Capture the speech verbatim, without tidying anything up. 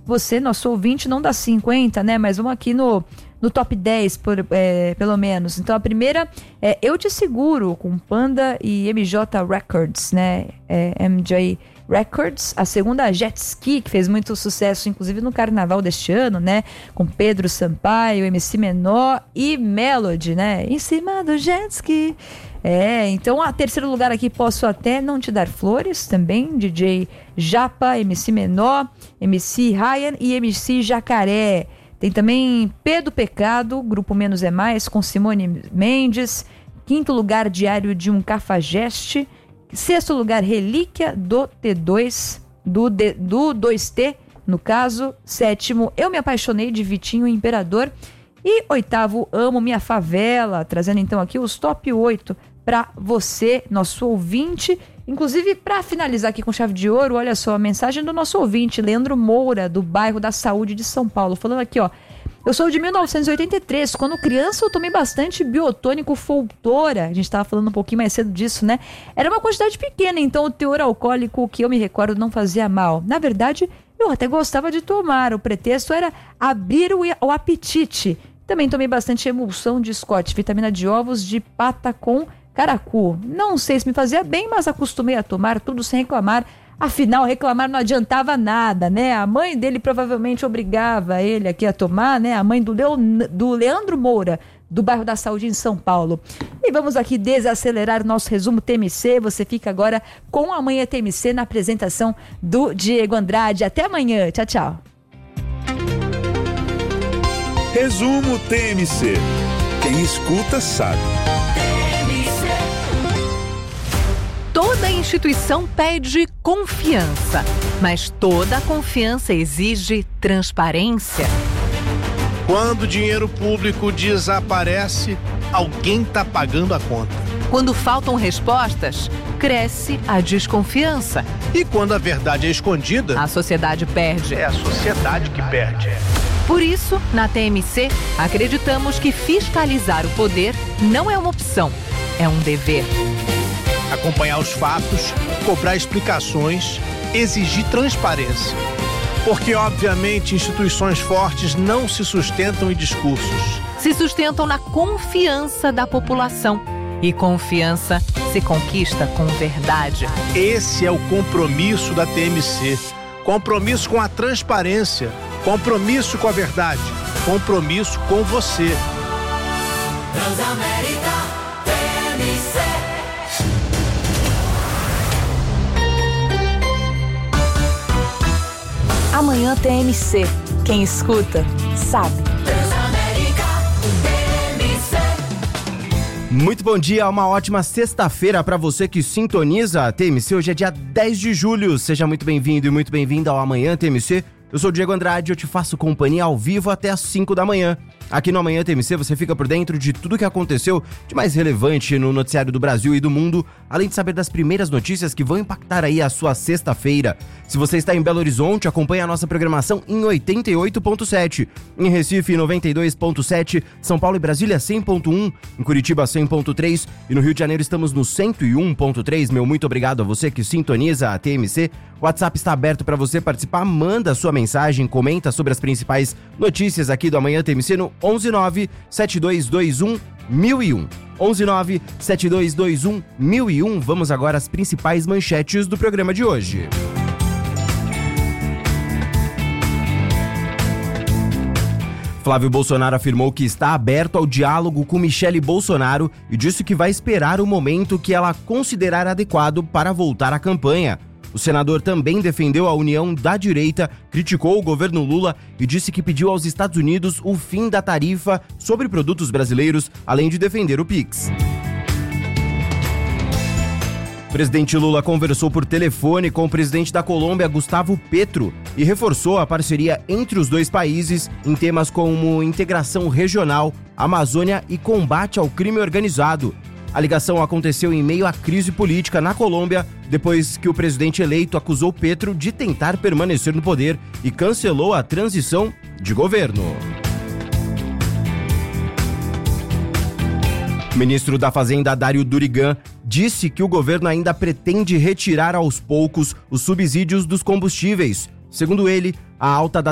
você, nosso ouvinte, não dá cinquenta, né? Mas vamos aqui no, no top dez, por, é, pelo menos. Então a primeira é Eu Te Seguro, com Panda e M J Records, né? É, M J Records. A segunda, Jet Ski, que fez muito sucesso, inclusive no carnaval deste ano, né? Com Pedro Sampaio, M C Menor e Melody, né? Em cima do Jet Ski. É, então a terceiro lugar aqui, Posso Até Não Te Dar Flores, também, D J Japa, M C Menor, M C Ryan e M C Jacaré. Tem também P do Pecado, Grupo Menos é Mais, com Simone Mendes. Quinto lugar, Diário de um Cafajeste. Sexto lugar, Relíquia do T dois, do, D, do dois T, no caso. Sétimo, Eu Me Apaixonei, de Vitinho Imperador. E oitavo, Amo Minha Favela, trazendo então aqui os top oito para você, nosso ouvinte. Inclusive, para finalizar aqui com chave de ouro, olha só a mensagem do nosso ouvinte, Leandro Moura, do bairro da Saúde de São Paulo, falando aqui, ó. Eu sou de mil novecentos e oitenta e três, quando criança eu tomei bastante biotônico Foltora, a gente estava falando um pouquinho mais cedo disso, né? Era uma quantidade pequena, então o teor alcoólico que eu me recordo não fazia mal. Na verdade, eu até gostava de tomar, o pretexto era abrir o, o apetite. Também tomei bastante emulsão de Scott, vitamina de ovos de pata com caracu. Não sei se me fazia bem, mas acostumei a tomar tudo sem reclamar. Afinal, reclamar não adiantava nada, né? A mãe dele provavelmente obrigava ele aqui a tomar, né? A mãe do, Leon... do Leandro Moura, do bairro da Saúde em São Paulo. E vamos aqui desacelerar o nosso resumo T M C. Você fica agora com a Manhã T M C na apresentação do Diego Andrade. Até amanhã. Tchau, tchau. Resumo T M C. Quem escuta sabe. Toda instituição pede confiança, mas toda confiança exige transparência. Quando o dinheiro público desaparece, alguém está pagando a conta. Quando faltam respostas, cresce a desconfiança. E quando a verdade é escondida, a sociedade perde. É a sociedade que perde. Por isso, na T M C, acreditamos que fiscalizar o poder não é uma opção, é um dever. Acompanhar os fatos, cobrar explicações, exigir transparência. Porque, obviamente, instituições fortes não se sustentam em discursos. Se sustentam na confiança da população. E confiança se conquista com verdade. Esse é o compromisso da T M C. Compromisso com a transparência. Compromisso com a verdade. Compromisso com você. Transamérica T M C. Amanhã T M C. Quem escuta, sabe. Transamérica T M C. Muito bom dia, uma ótima sexta-feira para você que sintoniza a T M C. Hoje é dia dez de julho. Seja muito bem-vindo e muito bem-vinda ao Amanhã T M C. Eu sou o Diego Andrade e eu te faço companhia ao vivo até às cinco da manhã. Aqui no Amanhã T M C você fica por dentro de tudo que aconteceu de mais relevante no noticiário do Brasil e do mundo, além de saber das primeiras notícias que vão impactar aí a sua sexta-feira. Se você está em Belo Horizonte, acompanhe a nossa programação em oitenta e oito ponto sete, em Recife noventa e dois ponto sete, São Paulo e Brasília cem ponto um, em Curitiba cem ponto três e no Rio de Janeiro estamos no cento e um ponto três. Meu muito obrigado a você que sintoniza a T M C. O WhatsApp está aberto para você participar, manda a sua mensagem, comenta sobre as principais notícias aqui do Amanhã T M C no onze nove sete dois dois um mil e um. onze nove sete dois dois um mil e um. Vamos agora às principais manchetes do programa de hoje. Flávio Bolsonaro afirmou que está aberto ao diálogo com Michele Bolsonaro e disse que vai esperar o momento que ela considerar adequado para voltar à campanha. O senador também defendeu a união da direita, criticou o governo Lula e disse que pediu aos Estados Unidos o fim da tarifa sobre produtos brasileiros, além de defender o Pix. O presidente Lula conversou por telefone com o presidente da Colômbia, Gustavo Petro, e reforçou a parceria entre os dois países em temas como integração regional, Amazônia e combate ao crime organizado. A ligação aconteceu em meio à crise política na Colômbia, depois que o presidente eleito acusou Petro de tentar permanecer no poder e cancelou a transição de governo. O ministro da Fazenda, Dário Durigan, disse que o governo ainda pretende retirar aos poucos os subsídios dos combustíveis. Segundo ele, a alta da